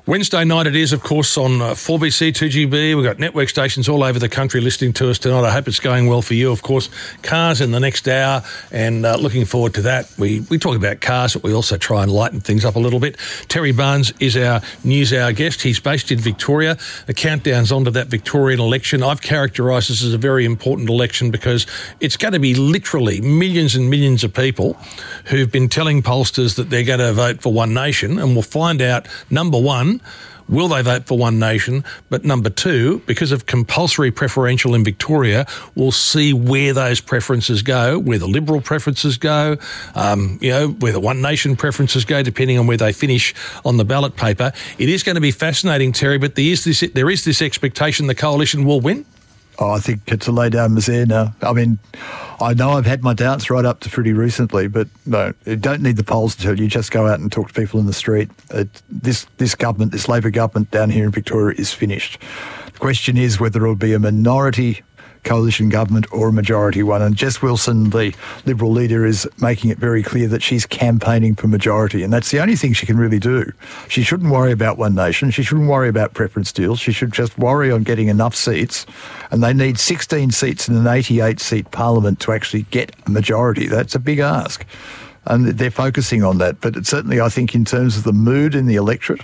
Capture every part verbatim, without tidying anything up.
Wednesday night it is, of course, on uh, four B C, two G B. We've got network stations all over the country listening to us tonight. I hope it's going well for you. Of course, cars in the next hour, and uh, looking forward to that. We we talk about cars, but we also try and lighten things up a little bit. Terry Barnes is our News Hour guest. He's based in Victoria. The countdown's on to that Victorian election. I've characterised this as a very important election because it's going to be literally millions and millions of people who've been telling pollsters that they're going to vote for One Nation, and we'll find out, number one, will they vote for One Nation? But number two, because of compulsory preferential in Victoria, we'll see where those preferences go, where the Liberal preferences go, um, you know, where the One Nation preferences go, depending on where they finish on the ballot paper. It is going to be fascinating, Terry, but there is this, there is this expectation the coalition will win. Oh, I think it's a lay down misère now. I mean, I know I've had my doubts right up to pretty recently, but no, you don't need the polls to tell you. Just go out and talk to people in the street. It, this this government, this Labor government down here in Victoria is finished. The question is whether it will be a minority coalition government or a majority one. And Jess Wilson, the Liberal leader, is making it very clear that she's campaigning for majority, and that's the only thing she can really do. She shouldn't worry about One Nation. She shouldn't worry about preference deals. She should just worry on getting enough seats, and they need sixteen seats in an eighty-eight seat parliament to actually get a majority. That's a big ask, and they're focusing on that. But it certainly, I think, in terms of the mood in the electorate,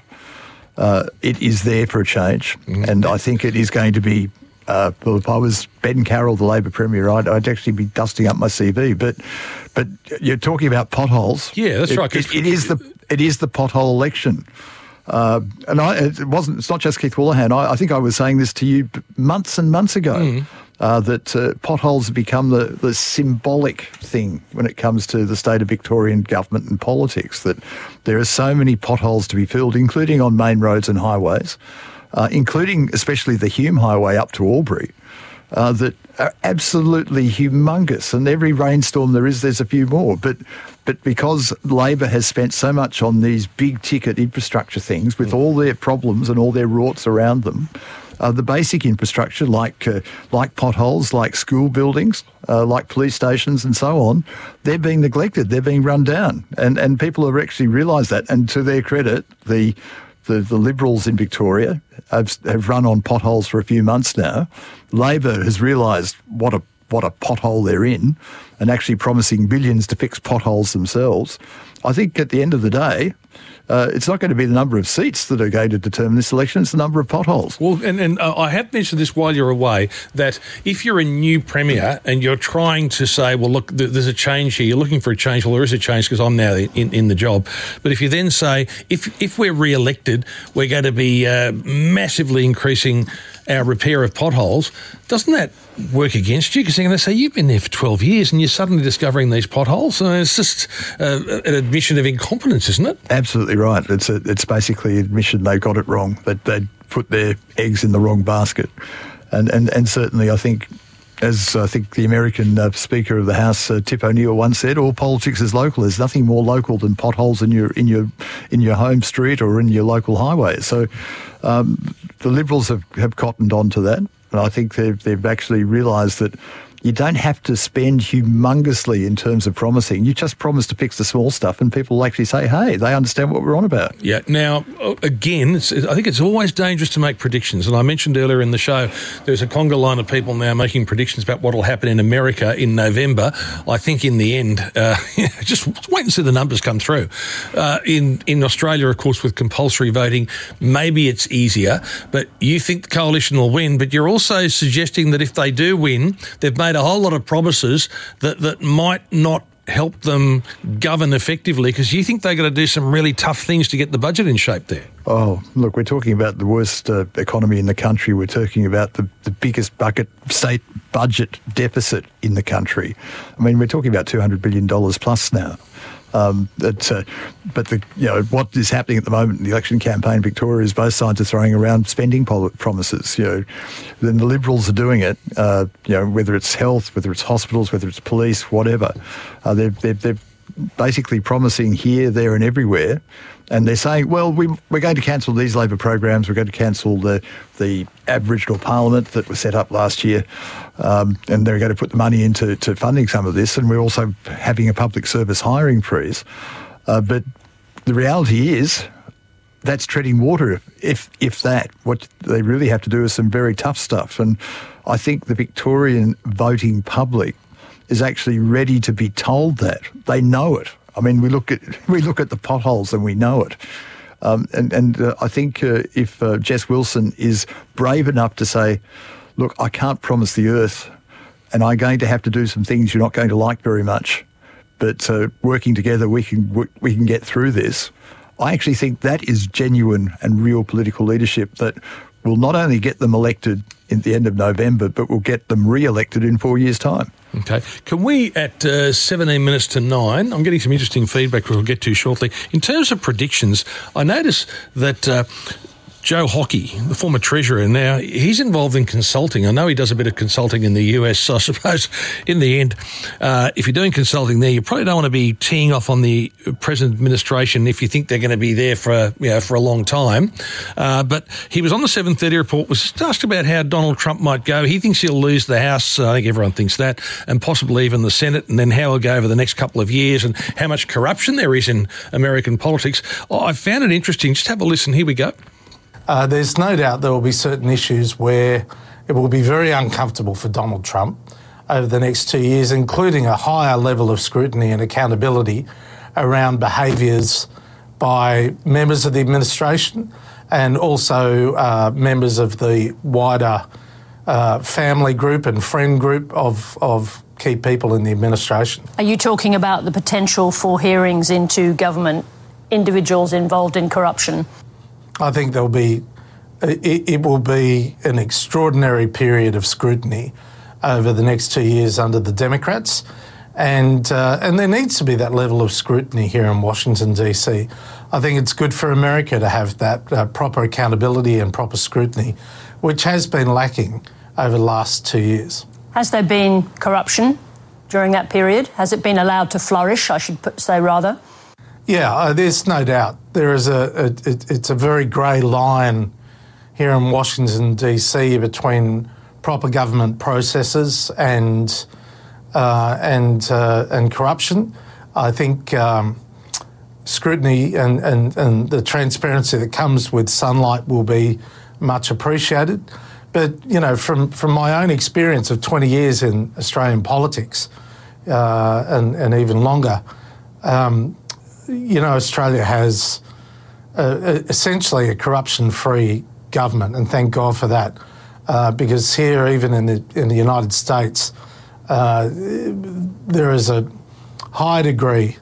uh, it is there for a change, mm-hmm. and I think it is going to be Uh, well, if I was Ben Carroll, the Labor Premier, I'd, I'd actually be dusting up my C V. But, but you're talking about potholes. Yeah, that's it, right. It, it is the it is the pothole election, uh, and I, it wasn't. It's not just Keith Woolahan. I, I think I was saying this to you months and months ago. Mm. Uh, that uh, potholes have become the, the symbolic thing when it comes to the state of Victorian government and politics. That there are so many potholes to be filled, including on main roads and highways. Uh, including especially the Hume Highway up to Albury, uh, that are absolutely humongous. And every rainstorm there is, there's a few more. But but because Labor has spent so much on these big-ticket infrastructure things with all their problems and all their rorts around them, uh, the basic infrastructure like uh, like potholes, like school buildings, uh, like police stations and so on, they're being neglected. They're being run down. And, and people have actually realised that. And to their credit, the... The, the Liberals in Victoria have, have run on potholes for a few months now. Labor has realised what a what a pothole they're in and actually promising billions to fix potholes themselves. I think at the end of the day, uh, it's not going to be the number of seats that are going to determine this election, it's the number of potholes. Well, and, and uh, I have mentioned this while you're away, that if you're a new Premier and you're trying to say, well, look, th- there's a change here, you're looking for a change, well, there is a change because I'm now in, in the job. But if you then say, if, if we're re-elected, we're going to be uh, massively increasing our repair of potholes, doesn't that work against you? Because they're going to say, you've been there for twelve years and you're suddenly discovering these potholes. So it's just uh, an admission of incompetence, isn't it? Absolutely right. It's a, it's basically an admission they got it wrong, that they put their eggs in the wrong basket. And, and, and certainly I think, as I think the American uh, Speaker of the House, uh, Tip O'Neill, once said, all politics is local. There's nothing more local than potholes in your in your in your home street or in your local highway. So um, the Liberals have, have cottoned on to that, and I think they've they've actually realised that you don't have to spend humongously in terms of promising. You just promise to fix the small stuff and people will actually say, hey, they understand what we're on about. Yeah. Now, again, it's, I think it's always dangerous to make predictions. And I mentioned earlier in the show, there's a conga line of people now making predictions about what will happen in America in November. I think in the end, uh, just wait and see the numbers come through. Uh, in, in Australia, of course, with compulsory voting, maybe it's easier, but you think the coalition will win, but you're also suggesting that if they do win, they've made a whole lot of promises that, that might not help them govern effectively, because you think they've got to do some really tough things to get the budget in shape there. Oh, look, we're talking about the worst uh, economy in the country. We're talking about the, the biggest bucket state budget deficit in the country. I mean, we're talking about two hundred billion dollars plus now. Um, that, uh, but the, you know, what is happening at the moment in the election campaign in Victoria is both sides are throwing around spending pol- promises. You know, then the Liberals are doing it. Uh, you know, whether it's health, whether it's hospitals, whether it's police, whatever, uh, they're, they're they're basically promising here, there, and everywhere. And they're saying, well, we, we're going to cancel these Labor programs. We're going to cancel the the Aboriginal Parliament that was set up last year, um, and they're going to put the money into to funding some of this. And we're also having a public service hiring freeze. Uh, but the reality is, that's treading water, if if that. What they really have to do is some very tough stuff. And I think the Victorian voting public is actually ready to be told that. They know it. I mean, we look at we look at the potholes and we know it. Um, and and uh, I think uh, if uh, Jess Wilson is brave enough to say, look, I can't promise the earth, and I'm going to have to do some things you're not going to like very much, but uh, working together we can we can get through this. I actually think that is genuine and real political leadership that will not only get them elected in the end of November, but will get them re-elected in four years' time. Okay. Can we, at uh, seventeen minutes to nine, I'm getting some interesting feedback which we'll get to shortly. In terms of predictions, I notice that uh, Joe Hockey, the former treasurer, now he's involved in consulting. I know he does a bit of consulting in the U S, so I suppose in the end, uh, if you're doing consulting there, you probably don't want to be teeing off on the present administration if you think they're going to be there for, you know, for a long time. Uh, but he was on the seven thirty report, was asked about how Donald Trump might go. He thinks he'll lose the House, I think everyone thinks that, and possibly even the Senate, and then how he'll go over the next couple of years and how much corruption there is in American politics. Oh, I found it interesting. Just have a listen. Here we go. Uh, there's no doubt there will be certain issues where it will be very uncomfortable for Donald Trump over the next two years, including a higher level of scrutiny and accountability around behaviours by members of the administration and also uh, members of the wider uh, family group and friend group of, of key people in the administration. Are you talking about the potential for hearings into government individuals involved in corruption? I think there'll be, it, it will be an extraordinary period of scrutiny over the next two years under the Democrats, and uh, and there needs to be that level of scrutiny here in Washington D C. I think it's good for America to have that uh, proper accountability and proper scrutiny, which has been lacking over the last two years. Has there been corruption during that period? Has it been allowed to flourish, I should put, say rather? Yeah, uh, there's no doubt. There is a, a it, it's a very grey line here in Washington D C between proper government processes and uh, and uh, and corruption. I think um, scrutiny and, and, and the transparency that comes with sunlight will be much appreciated. But you know, from from my own experience of twenty years in Australian politics uh, and and even longer. Um, You know, Australia has uh, essentially a corruption-free government, and thank God for that. Uh, because here, even in the in the United States, uh, there is a high degree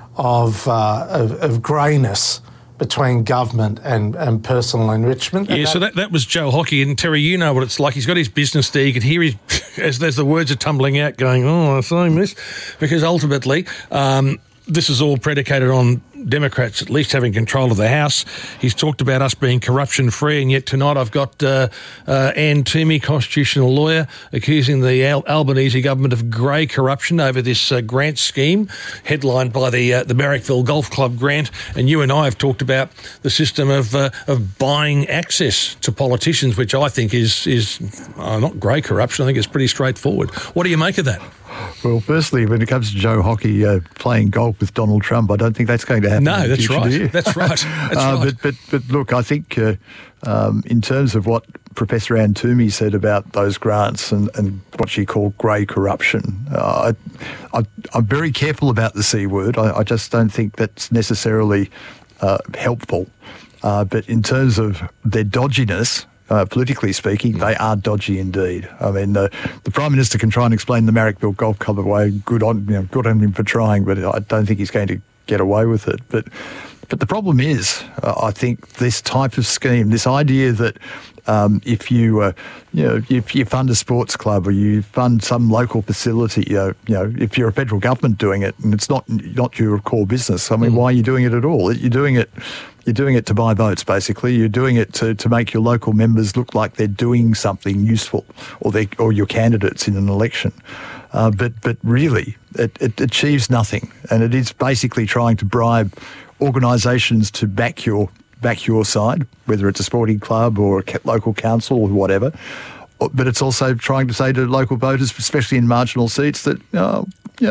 of uh, of, of greyness between government and, and personal enrichment. Yeah, and so that, that was Joe Hockey. And Terry, you know what it's like. He's got his business there. You can hear his, as, as the words are tumbling out, going, oh, I'm saying this. Because ultimately, um, this is all predicated on Democrats at least having control of the House. He's talked about us being corruption-free, and yet tonight I've got uh, uh, Anne Toomey, constitutional lawyer, accusing the Al- Albanese government of grey corruption over this uh, grant scheme, headlined by the uh, the Marrickville Golf Club grant. And you and I have talked about the system of uh, of buying access to politicians, which I think is, is uh, not grey corruption. I think it's pretty straightforward. What do you make of that? Well, firstly, when it comes to Joe Hockey uh, playing golf with Donald Trump, I don't think that's going to happen. No, in the that's future, right. do you? That's right. That's uh, right. But, but, but look, I think uh, um, in terms of what Professor Anne Toomey said about those grants and, and what she called grey corruption, uh, I, I, I'm very careful about the C word. I, I just don't think that's necessarily uh, helpful. Uh, but in terms of their dodginess, Uh, politically speaking, they are dodgy indeed. I mean, uh, the Prime Minister can try and explain the Marrickville Golf Club away. Good on, you know, good on him for trying, but I don't think he's going to get away with it. But, but the problem is, uh, I think this type of scheme, this idea that um, if you, uh, you know, if you fund a sports club or you fund some local facility, you know, you know, if you're a federal government doing it and it's not not your core business, I mean, mm. why are you doing it at all? You're doing it. You're doing it to buy votes, basically. You're doing it to, to make your local members look like they're doing something useful, or they or your candidates in an election. Uh, but but really, it, it achieves nothing, and it is basically trying to bribe organisations to back your back your side, whether it's a sporting club or a local council or whatever. But it's also trying to say to local voters, especially in marginal seats, that oh, you know,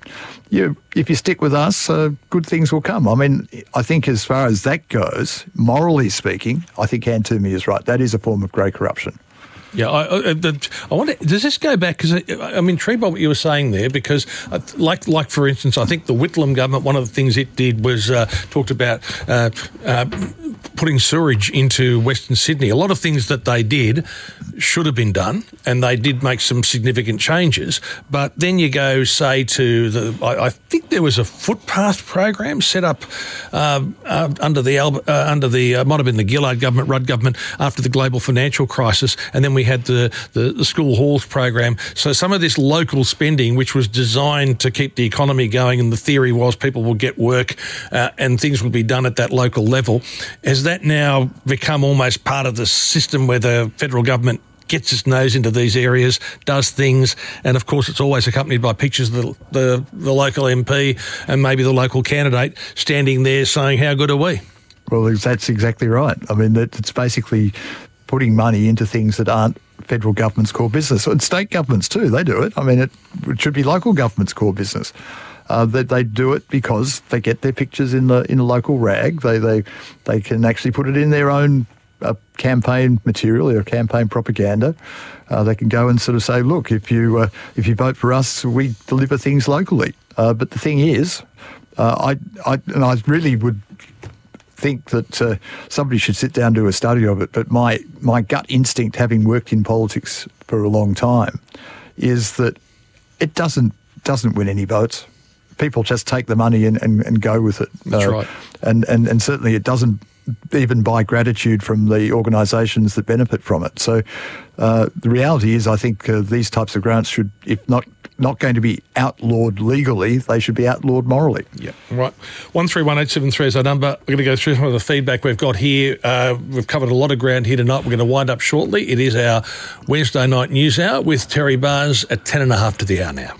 you, if you stick with us, uh, good things will come. I mean, I think as far as that goes, morally speaking, I think Anne Toomey is right. That is a form of grey corruption. Yeah, I, I, I wonder, does this go back, because I'm intrigued by what you were saying there, because like, like for instance, I think the Whitlam government, one of the things it did was uh, talked about uh, uh, putting sewerage into Western Sydney. A lot of things that they did should have been done, and they did make some significant changes. But then you go, say, to the, I, I think there was a footpath program set up uh, uh, under the, uh, under the uh, might have been the Gillard government, Rudd government, after the global financial crisis, and then we had the, the, the school halls program. So some of this local spending, which was designed to keep the economy going, and the theory was people will get work uh, and things will be done at that local level, has that now become almost part of the system where the federal government gets its nose into these areas, does things, and of course it's always accompanied by pictures of the, the, the local M P and maybe the local candidate standing there saying, how good are we? Well, that's exactly right. I mean, it's basically putting money into things that aren't federal government's core business. And state governments too, they do it. I mean, it, it should be local government's core business. Uh, they, they do it because they get their pictures in the in a local rag. They they they can actually put it in their own uh, campaign material or campaign propaganda. Uh, they can go and sort of say, look, if you uh, if you vote for us, we deliver things locally. Uh, but the thing is, uh, I I and I really would think that uh, somebody should sit down and do a study of it. But my my gut instinct, having worked in politics for a long time, is that it doesn't doesn't win any votes. People just take the money and, and, and go with it. That's uh, right. And, and, and certainly it doesn't even buy gratitude from the organisations that benefit from it. So uh, the reality is I think uh, these types of grants should, if not not going to be outlawed legally, they should be outlawed morally. Yeah, right. one three one eight seven three is our number. We're going to go through some of the feedback we've got here. Uh, we've covered a lot of ground here tonight. We're going to wind up shortly. It is our Wednesday night news hour with Terry Barnes at ten and a half to the hour now.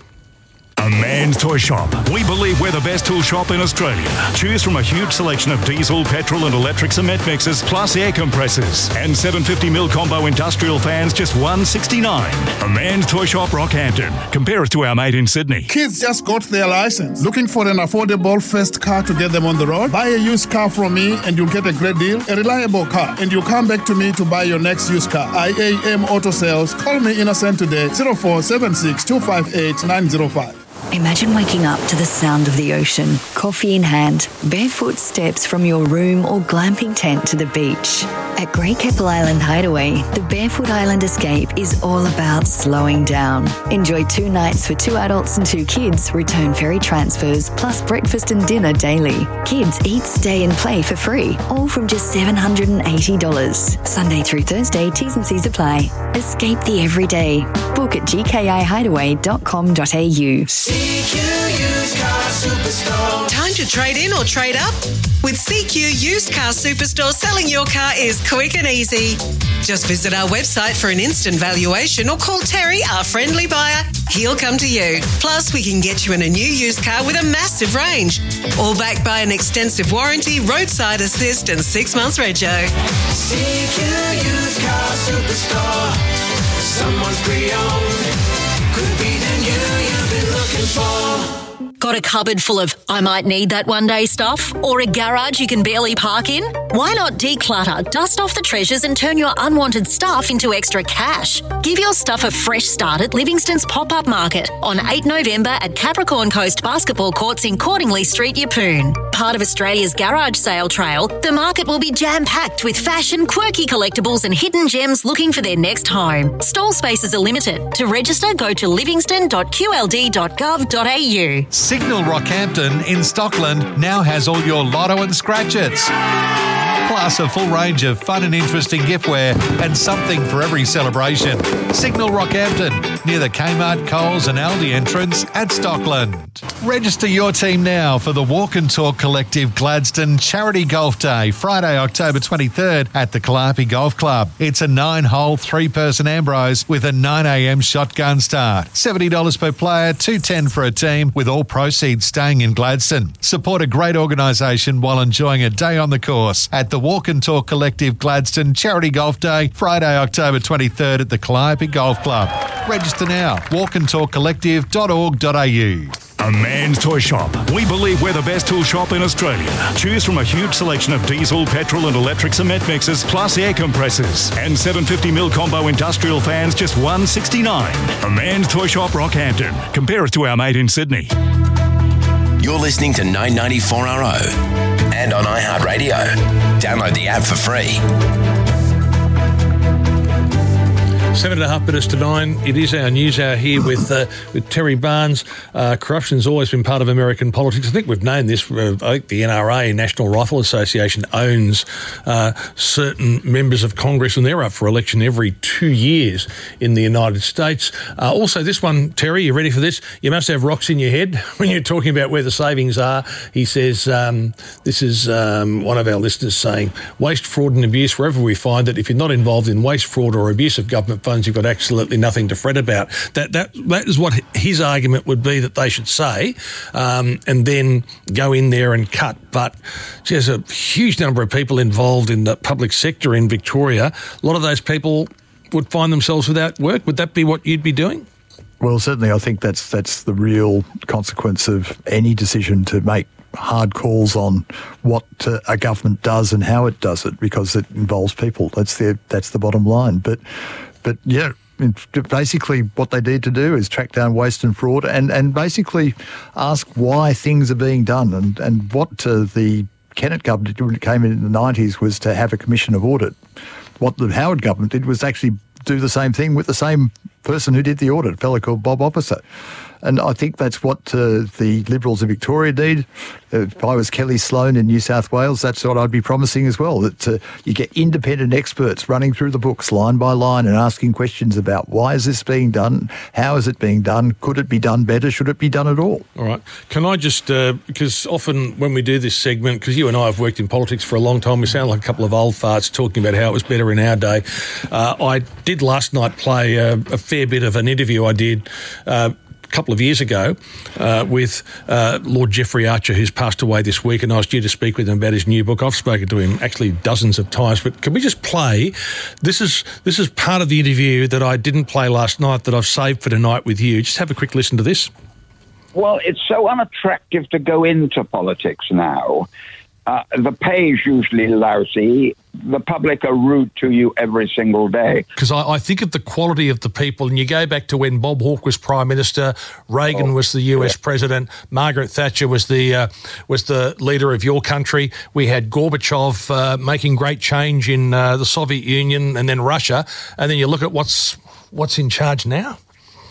A Man's Toy Shop. We believe we're the best tool shop in Australia. Choose from a huge selection of diesel, petrol and electric cement mixers, plus air compressors. And seven hundred fifty mil combo industrial fans, just one hundred sixty-nine dollars. A Man's Toy Shop, Rockhampton. Compare us to our mate in Sydney. Kids just got their license. Looking for an affordable first car to get them on the road? Buy a used car from me and you'll get a great deal. A reliable car. And you'll come back to me to buy your next used car. I A M Auto Sales. Call me Innocent today. zero four seven six two five eight nine zero five. Imagine waking up to the sound of the ocean, coffee in hand, barefoot steps from your room or glamping tent to the beach. At Great Keppel Island Hideaway, the Barefoot Island Escape is all about slowing down. Enjoy two nights for two adults and two kids, return ferry transfers, plus breakfast and dinner daily. Kids eat, stay and play for free, all from just seven hundred eighty dollars. Sunday through Thursday, T's and C's apply. Escape the everyday. Book at g k i hideaway dot com dot a u. C Q Used Car Superstore. Time to trade in or trade up? With C Q Used Car Superstore, selling your car is quick and easy. Just visit our website for an instant valuation or call Terry, our friendly buyer. He'll come to you. Plus, we can get you in a new used car with a massive range. All backed by an extensive warranty, roadside assist and six months rego. C Q Used Car Superstore. Someone's pre-owned. Could be the new you've been looking for. Got a cupboard full of I might need that one day stuff? Or a garage you can barely park in? Why not declutter, dust off the treasures and turn your unwanted stuff into extra cash? Give your stuff a fresh start at Livingston's Pop-Up Market on the eighth of November at Capricorn Coast Basketball Courts in Cordingley Street, Yeppoon. Part of Australia's Garage Sale Trail, the market will be jam-packed with fashion, quirky collectibles and hidden gems looking for their next home. Stall spaces are limited. To register, go to livingston dot q l d dot gov dot a u. Signal Rockhampton in Stockland now has all your lotto and scratchers. Plus a full range of fun and interesting giftware and something for every celebration. Signal Rockhampton, near the Kmart, Coles and Aldi entrance at Stockland. Register your team now for the Walk and Talk Collective Gladstone Charity Golf Day, Friday, October twenty-third at the Calliope Golf Club. It's a nine-hole, three-person Ambrose with a nine a m shotgun start. seventy dollars per player, two hundred ten dollars for a team, with all proceeds staying in Gladstone. Support a great organisation while enjoying a day on the course at the Walk and Talk Collective Gladstone Charity Golf Day, Friday, October twenty-third at the Calliope Golf Club. Register now, walk and talk collective dot org dot a u. A A Man's Toy Shop. We believe we're the best tool shop in Australia. Choose from a huge selection of diesel, petrol and electric cement mixers, plus air compressors. And seven hundred fifty mil combo industrial fans, just one dollar sixty-nine. A Man's Toy Shop, Rockhampton. Compare us to our mate in Sydney. You're listening to nine ninety-four R O and on iHeartRadio. Download the app for free. Seven and a half minutes to nine. It is our news hour here with uh, with Terry Barnes. Uh, corruption's always been part of American politics. I think we've known this. Uh, I think the N R A, National Rifle Association, owns uh, certain members of Congress, and they're up for election every two years in the United States. Uh, also, this one, Terry, you ready for this? You must have rocks in your head when you're talking about where the savings are. He says, um, this is um, one of our listeners saying, waste, fraud and abuse, wherever we find it, if you're not involved in waste, fraud or abuse of government funds, you've got absolutely nothing to fret about. That that that is what his argument would be, that they should say, um, and then go in there and cut. But there's a huge number of people involved in the public sector in Victoria. A lot of those people would find themselves without work. Would that be what you'd be doing? Well, certainly I think that's that's the real consequence of any decision to make hard calls on what uh, a government does and how it does it, because it involves people. That's the that's the bottom line. But but yeah, basically what they need to do is track down waste and fraud, and, and basically ask why things are being done. And and what uh, the Kennett government did when it came in in the nineties was to have a commission of audit. What the Howard government did was actually do the same thing with the same person who did the audit, a fellow called Bob Opposite. And I think that's what uh, the Liberals in Victoria need. Uh, if I was Kelly Sloan in New South Wales, that's what I'd be promising as well, that uh, you get independent experts running through the books line by line and asking questions about why is this being done, how is it being done, could it be done better, should it be done at all? All right. Can I just, uh, because often when we do this segment, because you and I have worked in politics for a long time, we sound like a couple of old farts talking about how it was better in our day. Uh, I did last night play a, a fair bit of an interview I did uh, a couple of years ago uh, with uh, Lord Jeffrey Archer, who's passed away this week, and I was due to speak with him about his new book. I've spoken to him actually dozens of times, but can we just play? This is this is part of the interview that I didn't play last night that I've saved for tonight with you. Just have a quick listen to this. Well, it's so unattractive to go into politics now. Uh, the pay is usually lousy. The public are rude to you every single day. Because I, I think of the quality of the people, and you go back to when Bob Hawke was Prime Minister, Reagan oh, was the U S yeah. President, Margaret Thatcher was the uh, was the leader of your country. We had Gorbachev uh, making great change in uh, the Soviet Union and then Russia, and then you look at what's what's in charge now.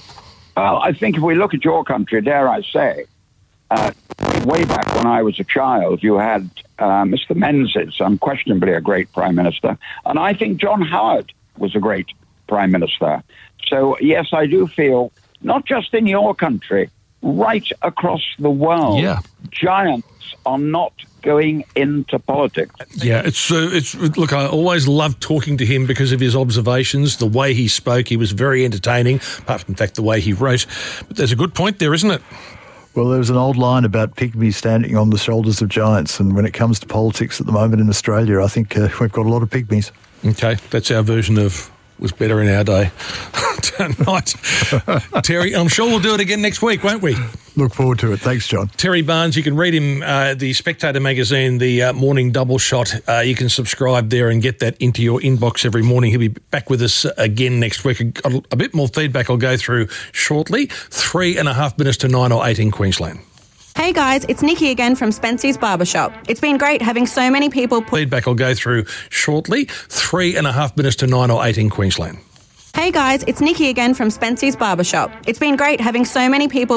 Well, I think if we look at your country, dare I say, Uh, way back when I was a child, you had uh, Mister Menzies, unquestionably a great Prime Minister, and I think John Howard was a great Prime Minister. So, yes, I do feel, not just in your country, right across the world, yeah. giants are not going into politics. Yeah, it's uh, it's look, I always loved talking to him because of his observations, the way he spoke. He was very entertaining, apart from, in fact, the way he wrote. But there's a good point there, isn't it? Well, there's an old line about pygmies standing on the shoulders of giants, and when it comes to politics at the moment in Australia, I think uh, we've got a lot of pygmies. Okay, that's our version of was better in our day tonight. Terry, I'm sure we'll do it again next week, won't we? Look forward to it. Thanks, John. Terry Barnes, you can read him, uh, the Spectator magazine, the uh, morning double shot. Uh, you can subscribe there and get that into your inbox every morning. He'll be back with us again next week. A, a bit more feedback I'll go through shortly. Three and a half minutes to nine or eight in Queensland. Hey guys, it's Nikki again from Spency's Barbershop. It's been great having so many people put... Feedback I'll go through shortly. Three and a half minutes to nine or eight in Queensland. Hey guys, it's Nikki again from Spency's Barbershop. It's been great having so many people